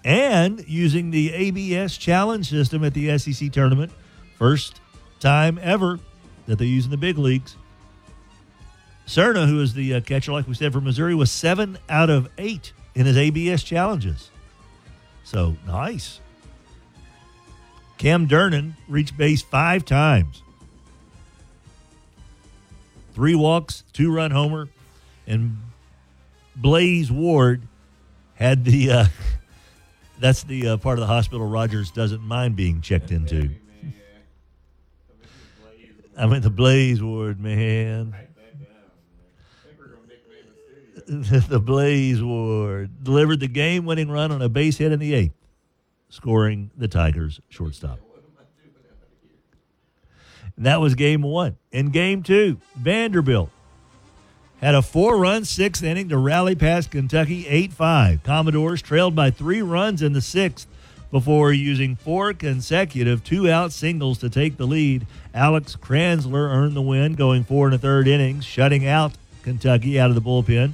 and using the ABS challenge system at the SEC tournament. First time ever that they use in the big leagues. Cerna, who is the catcher, like we said, from Missouri, was 7 out of 8 in his ABS challenges. So, nice. Cam Durnan reached base 5 times. 3 walks, 2-run homer, and Blaze Ward had the that's the part of the hospital Rogers doesn't mind being checked into. I mean, the Blaze Ward, man. The Blaze Ward delivered the game-winning run on a base hit in the 8th, scoring the Tigers' shortstop. And that was game 1. In game 2, Vanderbilt had a 4-run 6th inning to rally past Kentucky 8-5. Commodores trailed by 3 runs in the 6th before using 4 consecutive 2-out singles to take the lead. Alex Kranzler earned the win, going 4 1/3 innings, shutting out Kentucky out of the bullpen.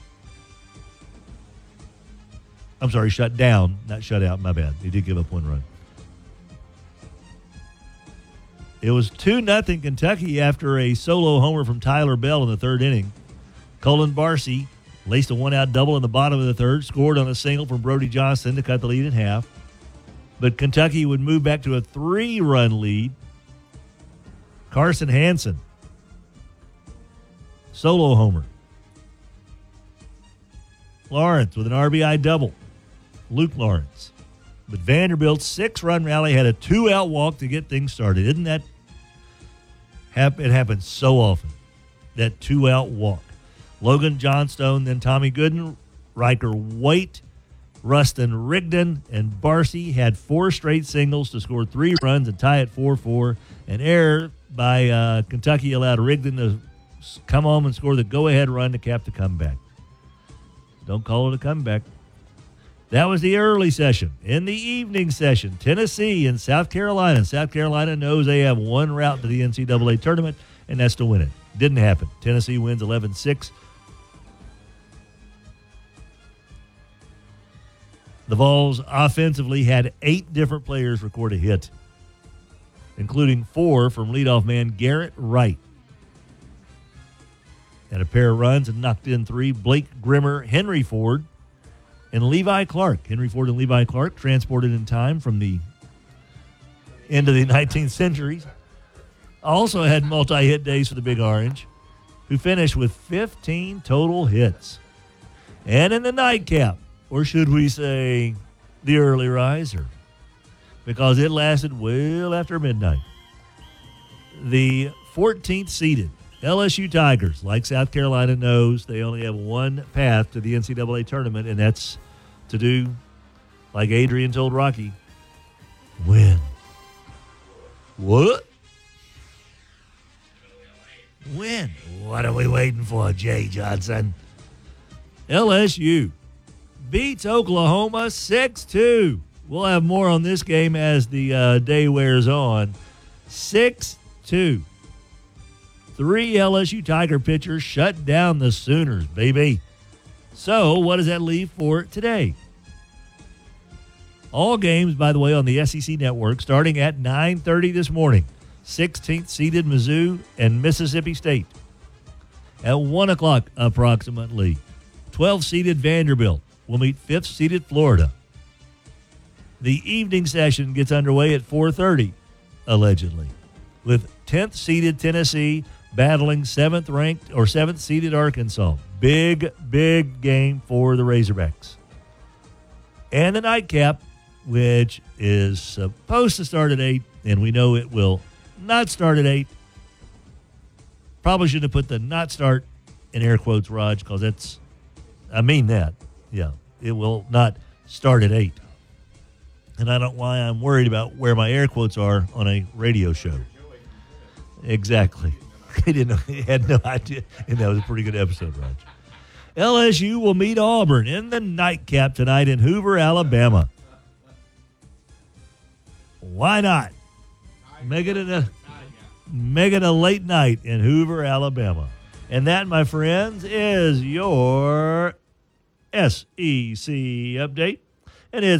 I'm sorry, shut down, not shut out, my bad. He did give up 1 run. It was 2-0 Kentucky after a solo homer from Tyler Bell in the 3rd inning. Cullen Barcy laced a 1-out double in the bottom of the 3rd, scored on a single from Brody Johnson to cut the lead in half. But Kentucky would move back to a 3-run lead. Carson Hansen, solo homer. Lawrence with an RBI double. Luke Lawrence. But Vanderbilt's 6-run rally had a 2-out walk to get things started. Isn't that it happens so often, that 2-out walk. Logan Johnstone, then Tommy Gooden, Riker Waite, Rustin Rigdon, and Barcy had 4 straight singles to score 3 runs and tie at 4-4. An error by Kentucky allowed Rigdon to come home and score the go-ahead run to cap the comeback. Don't call it a comeback. That was the early session. In the evening session, Tennessee and South Carolina. South Carolina knows they have one route to the NCAA tournament, and that's to win it. Didn't happen. Tennessee wins 11-6. The Vols offensively had 8 different players record a hit, including 4 from leadoff man Garrett Wright. Had a pair of runs and knocked in 3. Blake Grimmer, Henry Ford, and Levi Clark. Henry Ford and Levi Clark transported in time from the end of the 19th century. Also had multi-hit days for the Big Orange, who finished with 15 total hits. And in the nightcap, or should we say the early riser, because it lasted well after midnight, the 14th seeded LSU Tigers, like South Carolina knows, they only have one path to the NCAA tournament, and that's to do, like Adrian told Rocky, win. What? Win. What are we waiting for, Jay Johnson? LSU beats Oklahoma 6-2. We'll have more on this game as the day wears on. 6-2. 3 LSU Tiger pitchers shut down the Sooners, baby. So, what does that leave for today? All games, by the way, on the SEC Network, starting at 9:30 this morning. 16th seeded Mizzou and Mississippi State. At 1 o'clock approximately, 12th seeded Vanderbilt will meet 5th seeded Florida. The evening session gets underway at 4:30, allegedly, with 10th seeded Tennessee battling 7th seeded Arkansas. Big game for the Razorbacks. And the nightcap, which is supposed to start at 8, and we know it will not start at 8. Probably should have put the not start in air quotes, Raj, because I mean that. Yeah, it will not start at 8. And I don't know why I'm worried about where my air quotes are on a radio show. Exactly. He had no idea. And that was a pretty good episode, Raj. LSU will meet Auburn in the nightcap tonight in Hoover, Alabama. Why not? Make it a late night in Hoover, Alabama. And that, my friends, is your SEC update. And it's